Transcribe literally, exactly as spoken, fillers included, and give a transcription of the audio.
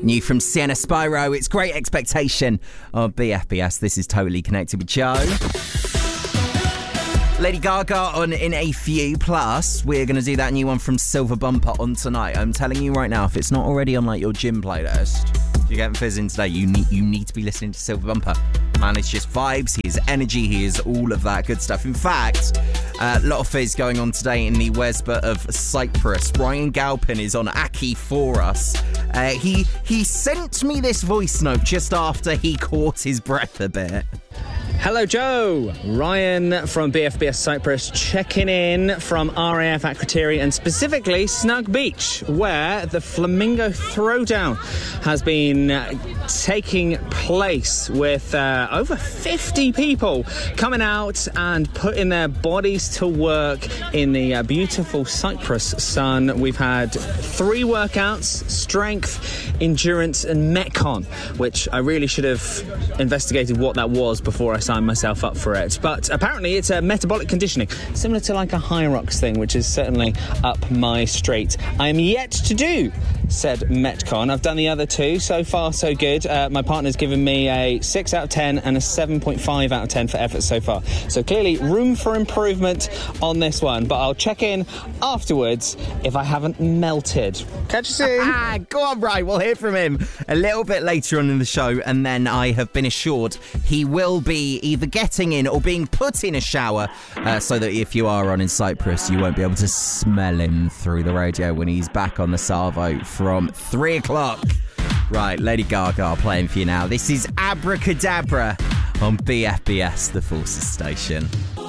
New from Sienna Spyro, it's Great Expectation on B F B S. This is Totally Connected with Joe. Lady Gaga on In a Few. Plus, we're going to do that new one from Silver Bumper on tonight. I'm telling you right now, if it's not already on like your gym playlist, if you're getting fizzing today, you need you need to be listening to Silver Bumper. Man, it's just vibes, he is energy, he is all of that good stuff. In fact, a uh, lot of fizz going on today in the Wesba of Cyprus. Ryan Galpin is on Aki for us. Uh, he he sent me this voice note just after he caught his breath a bit. Hello, Joe. Ryan from B F B S Cyprus checking in from R A F Akrotiri and specifically Snug Beach, where the Flamingo Throwdown has been uh, taking place with uh, over fifty people coming out and putting their bodies to work in the uh, beautiful Cyprus sun. We've had three workouts: strength, endurance and Metcon, which I really should have investigated what that was before I signed myself up for it. But apparently it's a metabolic conditioning, similar to like a High Rocks thing, which is certainly up my street. I am yet to do said Metcon. I've done the other two. So far, so good. Uh, my partner's given me a six out of ten and a seven point five out of ten for effort so far. So clearly room for improvement on this one. But I'll check in afterwards if I haven't melted. Catch you soon. Ah, go on, Brian. We'll hear from him a little bit later on in the show. And then I have been assured he will be either getting in or being put in a shower uh, so that if you are on in Cyprus, you won't be able to smell him through the radio when he's back on the Savo from three o'clock. Right, Lady Gaga playing for you now. This is Abracadabra on B F B S, the Forces Station.